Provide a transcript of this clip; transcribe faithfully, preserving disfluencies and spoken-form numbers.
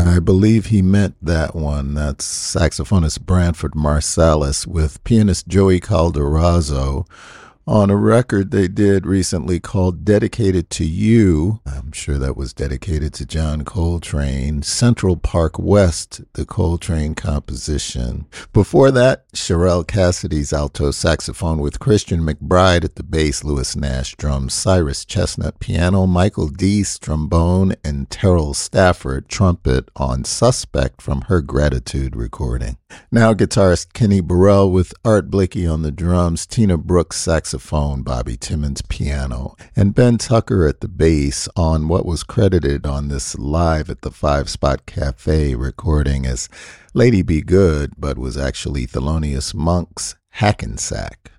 I believe he meant that one. That's saxophonist Branford Marsalis with pianist Joey Calderazzo on a record they did recently called Dedicated to You. I'm sure that was dedicated to John Coltrane. Central Park West, the Coltrane composition. Before that, Sherelle Cassidy's alto saxophone with Christian McBride at the bass, Lewis Nash drums, Cyrus Chestnut piano, Michael Deese trombone, and Terrell Stafford trumpet on Suspect from her Gratitude recording. Now guitarist Kenny Burrell with Art Blakey on the drums, Tina Brooks saxophone, Bobby Timmons piano, and Ben Tucker at the bass on what was credited on this Live at the Five Spot Cafe recording as Lady Be Good, but was actually Thelonious Monk's Hackensack.